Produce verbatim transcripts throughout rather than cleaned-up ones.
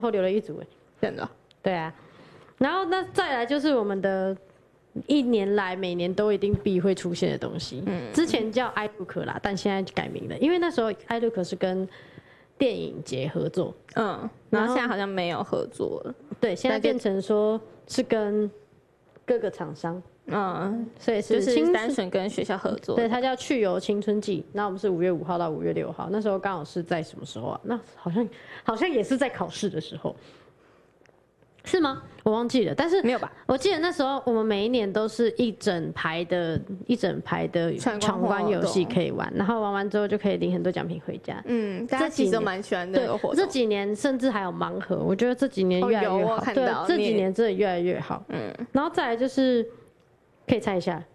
后留了一组哎， 真的。 对啊，然后那再来就是我们的一年来每年都一定必会出现的东西，嗯，之前叫 iLook 啦，但现在改名了，因为那时候 iLook 是跟电影节合作， 嗯，然后现在好像没有合作了， 对，现在变成说是跟各个厂商。嗯，所以是就是单纯跟学校合作。 对，它叫去游青春季。那我们是五月五号到五月六号，那时候刚好是在什么时候啊？那好像好像也是在考试的时候，是吗？我忘记了，但是没有吧？ 我记得那时候我们每一年都是一整排的一整排的闯关游戏可以玩，然后玩完之后就可以领很多奖品回家。 嗯，大家其实都蛮喜欢这个活动。 这几年甚至还有盲盒，我觉得这几年越来越好。 哦、 对，这几年真的越来越好。嗯，然后再来就是。可以猜一下，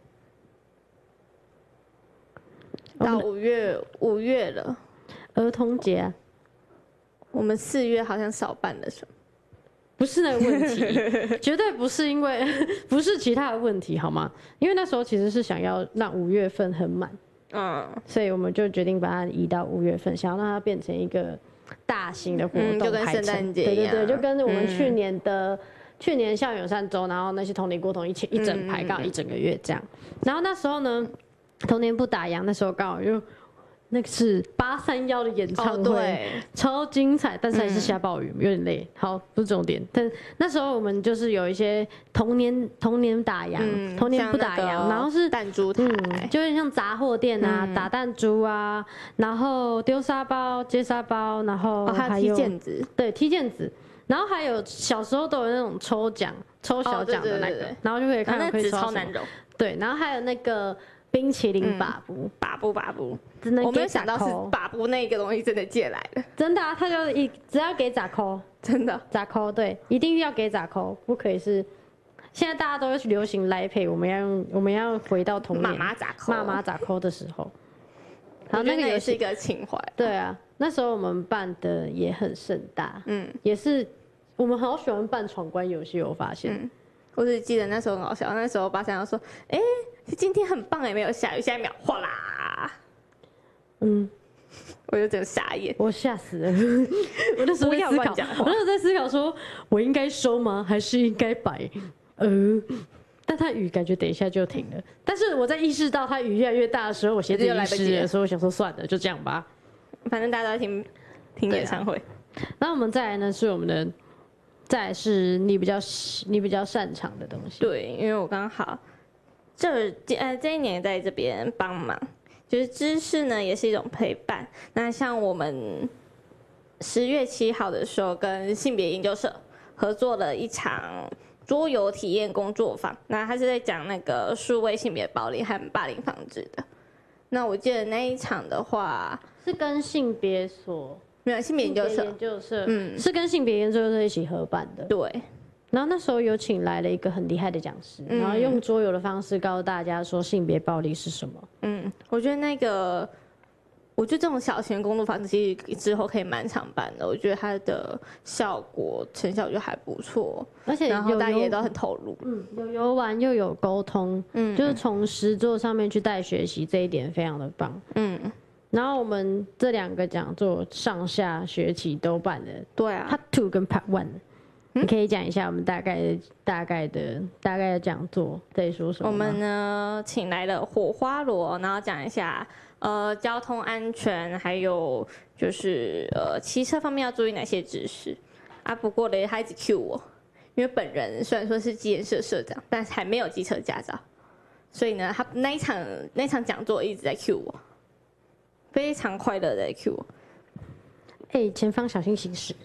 到五月五月了， 儿童节、啊， 我们四月好像少办了什么？ 不是那个问题，绝对不是因为不是其他的问题，好吗？因为那时候其实是想要让五月份很满，嗯，所以我们就决定把它移到五月份，想要让它变成一个大型的活动， 嗯、就跟圣诞节一样， 对对对，就跟我们去年的。嗯去年校园友善周，然后那些童年过童一起一整排，刚好一整个月这样。然后那时候呢，童年不打烊，那时候刚好又那个是八三幺的演唱会，哦、对，超精彩，但是还是下暴雨，嗯、有点累。好，不是重点。但那时候我们就是有一些童年童年打烊，嗯、童年不打烊，然后是弹珠台， 嗯，就有点像杂货店啊，嗯、打弹珠啊，然后丢沙包、接沙包，然后还有踢毽子， 对，踢毽子。然后还有小时候都有那种抽奖、抽小奖的那个，哦、对对对对，然后就可以看到可以抽超难揉。 对，然后还有那个冰淇淋把布， 把布把布，真的。我没有想到是把布那个东西真的借来了， 真的啊，他就一只要给咋扣， 真的咋扣，对，一定要给咋扣，不可以是。现在大家都流行来配，我们要用，我们要回到童年妈妈咋扣， 妈妈咋扣的时候。 然后那个也是一个情怀。 对啊，那时候我们办的也很盛大，嗯，也是我们好喜欢办闯关游戏，我发现。嗯， 我只记得那时候很好笑，那时候八三幺说：“哎、欸，今天很棒，也没有下雨，下一秒哗啦。”嗯，我就整个傻眼， 我吓死了。我那时候在思考，我那时候在思考说，我应该收吗？还是应该摆？呃。但它雨感觉等一下就停了，但是我在意识到它雨越来越大的时候，我鞋子遗失了，所以我想说算了，就这样吧。 反正大家都在听听演唱会。 那、啊、我们再来呢是我们的，再来是你比较你比较擅长的东西。 对，因为我刚好这呃这一年在这边帮忙，就是知识呢也是一种陪伴。那像我们十月七号的时候跟性别研究社合作了一场。桌游体验工作坊，那他是在讲那个数位性别暴力和霸凌防治的。那我记得那一场的话， 是跟性别所没有性别研究社， 研究社，嗯，是跟性别研究社一起合办的。 对。 然后那时候有请来了一个很厉害的讲师，嗯、然后用桌游的方式告诉大家说性别暴力是什么。 嗯，我觉得那个。我觉得这种小型工作坊其实之后可以蛮常办的，我觉得它的效果成效就还不错， 而且然后大家也都很投入。 嗯，有游玩又有沟通，嗯，就是从实作上面去带学习，这一点非常的棒。嗯，然后我们这两个讲座上下学期都办了， 对啊 ，Part Two 跟 Part One，、嗯、你可以讲一下我们大概的、大概的、大概的讲座在说什么？ 我们呢，请来了火花罗，然后讲一下。呃，交通安全，还有就是呃，骑车方面要注意哪些知识啊？不过嘞，他一直 cue 我，因为本人虽然说是机研社社长，但是还没有机车驾照，所以呢，他那一场那一场讲座一直在 cue 我，非常快乐的在 cue 我。 哎、欸，前方小心行驶。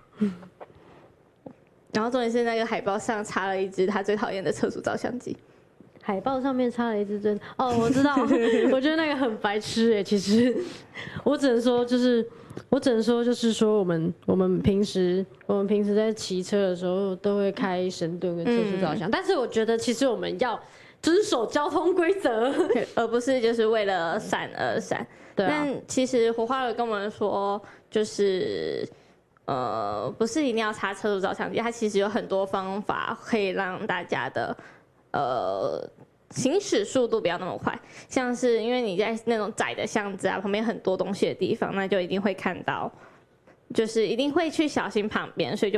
然后重点是那个海报上插了一只他最讨厌的测速照相机。 海报上面插了一支针哦，我知道，我觉得那个很白痴哎。其实我只能说，就是我只能说，就是说我们我们平时我们平时在骑车的时候都会开神盾跟测速照相，嗯、但是我觉得其实我们要遵守交通规则， 而不是就是为了闪而闪。对、啊。但其实火花有跟我们说，就是呃，不是一定要插测速照相机，它其实有很多方法可以让大家的。呃，行驶速度不要那么快，像是因为你在那种窄的巷子啊，旁边很多东西的地方，那就一定会看到就是一定会去小心旁边，所以就